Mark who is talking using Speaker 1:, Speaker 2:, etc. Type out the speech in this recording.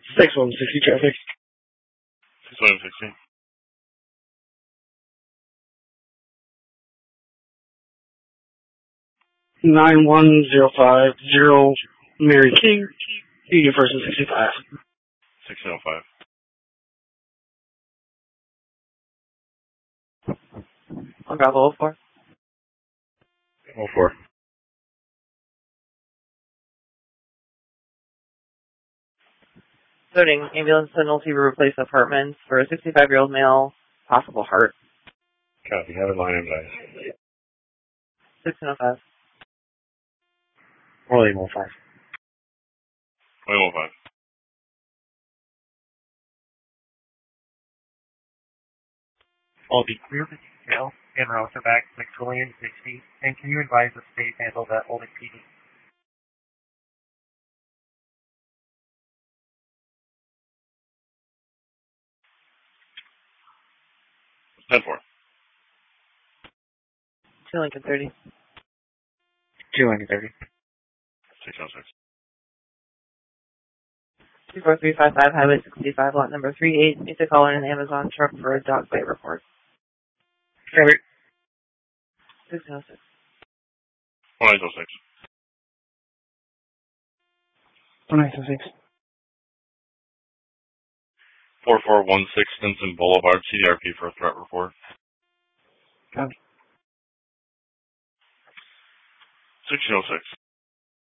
Speaker 1: 6160 traffic.
Speaker 2: 6160.
Speaker 1: 91050 Mary King, Union First and 65.
Speaker 2: 1605.
Speaker 3: On Bravo 04.
Speaker 2: 04.
Speaker 3: Loading. Ambulance to Nolte River Place Apartments for a 65-year-old male, possible heart.
Speaker 2: Copy. Have it line advice.
Speaker 3: 1605.
Speaker 1: William 05.
Speaker 2: William 05.
Speaker 4: All be clear for detail and routes are back to Victorian 60, and can you advise the state handle that Oldham PD?
Speaker 2: Ten 4.
Speaker 3: 2 Lincoln 30.
Speaker 1: 2 Lincoln 30.
Speaker 2: 606.
Speaker 3: 24355 Highway 65, lot number 38. Need to call in an Amazon truck for a dog bite report.
Speaker 1: Copy.
Speaker 3: 1606.
Speaker 2: 1906.
Speaker 1: 1906.
Speaker 2: 4416 Stinson Boulevard, CDRP for a threat report.
Speaker 1: Copy.
Speaker 2: 1606.